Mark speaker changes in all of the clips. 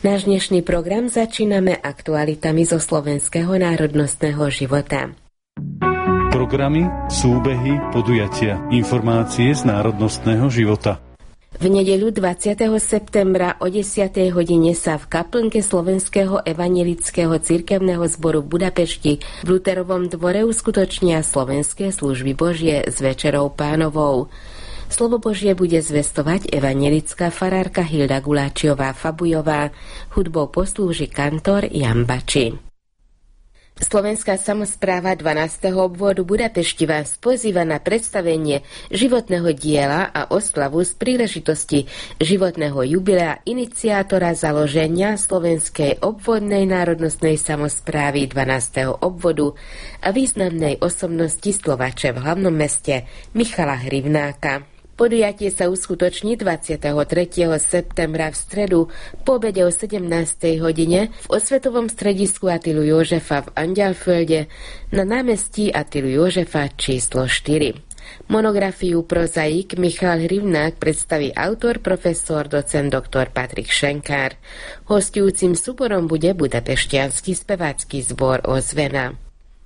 Speaker 1: Náš dnešný program začíname aktualitami zo slovenského národnostného života.
Speaker 2: Programy, súbehy, podujatia, informácie z národnostného života.
Speaker 1: V nedeľu 20. septembra o 10. hodine sa v kaplnke Slovenského evanjelického cirkevného zboru v Budapešti v Luterovom dvore uskutočnia slovenské služby Božie s Večerou Pánovou. Slovo Božie bude zvestovať evanjelická farárka Hilda Guláčiová-Fabujová, hudbou poslúži kantor Jan Bači. Slovenská samospráva 12. obvodu Budapešti vás pozýva na predstavenie životného diela a oslavu z príležitosti životného jubilea iniciátora založenia Slovenskej obvodnej národnostnej samosprávy 12. obvodu a významnej osobnosti Slovače v hlavnom meste Michala Hrivnáka. Podujatie sa uskutoční 23. septembra v stredu po obede o 17. hodine v osvetovom stredisku Attilu Jožefa v Anďalfölde na námestí Attilu Jožefa číslo 4. Monografiu prozaik Michal Hrivnák predstaví autor, profesor, docent dr. Patrik Šenkár. Hostujúcim súborom bude Budapešťanský spevácky zbor Ozvena.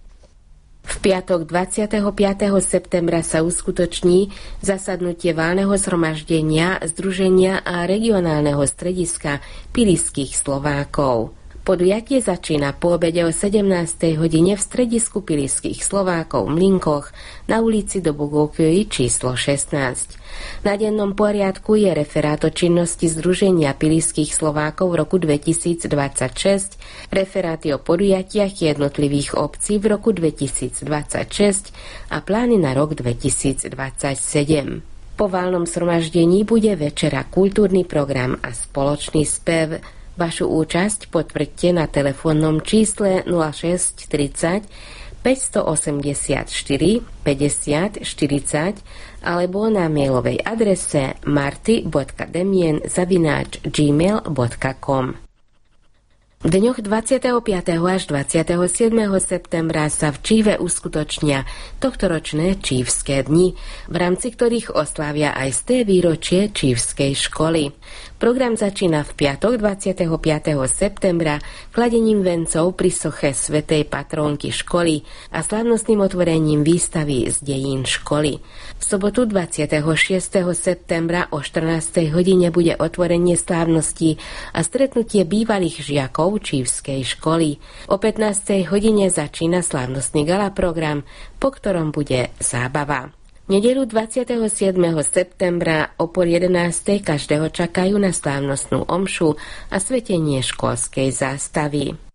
Speaker 1: V piatok 25. septembra sa uskutoční zasadnutie valného zhromaždenia Združenia a regionálneho strediska Pilisských Slovákov. Podujatie začína po obede o 17. hodine v stredisku Pilisských Slovákov v Mlynkoch na ulici Dobogókvy číslo 16. Na dennom poriadku je referát o činnosti Združenia Pilisských Slovákov v roku 2026, referáty o podujatiach jednotlivých obcí v roku 2026 a plány na rok 2027. Po valnom zhromaždení bude večera, kultúrny program a spoločný spev. Vašu účasť potvrďte na telefónnom čísle 06 30 584 50 40 alebo na mailovej adrese marty.demien@gmail.com. V dňoch 25. až 27. septembra sa v Číve uskutočnia tohtoročné Čívské dni, v rámci ktorých oslávia aj 100. výročie Čívskej školy. Program začína v piatok 25. septembra kladením vencov pri soche svätej patrónky školy a slávnostným otvorením výstavy z dejín školy. V sobotu 26. septembra o 14. hodine bude otvorenie slávnosti a stretnutie bývalých žiakov Čívskej školy. O 15. hodine začína slávnostný gala program, po ktorom bude zábava. Nedeľu 27. septembra o pol 11. každého čakajú na slávnostnú omšu a svetenie školskej zástavy.